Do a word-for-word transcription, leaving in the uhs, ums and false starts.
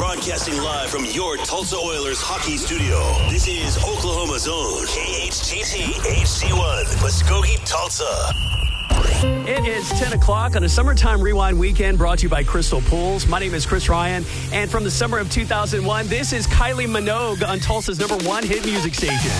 Broadcasting live from your Tulsa Oilers hockey studio. This is Oklahoma's own K H T T H C one, Muskogee, Tulsa. It is ten o'clock on a summertime rewind weekend brought to you by Crystal Pools. My name is Chris Ryan, and from the summer of two thousand one, this is Kylie Minogue on Tulsa's number one hit music station.